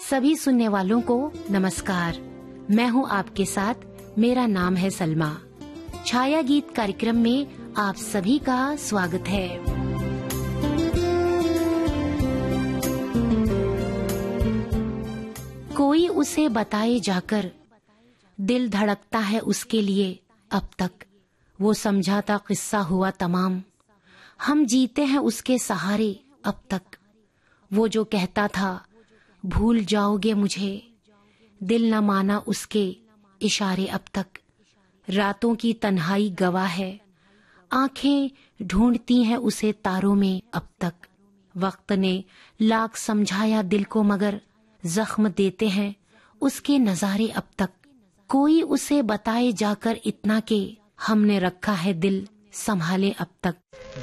सभी सुनने वालों को नमस्कार। मैं हूं आपके साथ, मेरा नाम है सलमा। छाया गीत कार्यक्रम में आप सभी का स्वागत है। कोई उसे बताए जाकर, दिल धड़कता है उसके लिए अब तक। वो समझाता किस्सा हुआ तमाम, हम जीते हैं उसके सहारे अब तक। वो जो कहता था भूल जाओगे मुझे, दिल न माना उसके इशारे अब तक। रातों की तन्हाई गवाह है, आंखें ढूंढती हैं उसे तारों में अब तक। वक्त ने लाख समझाया दिल को, मगर जख्म देते हैं उसके नजारे अब तक। कोई उसे बताए जाकर इतना के, हमने रखा है दिल संभाले अब तक।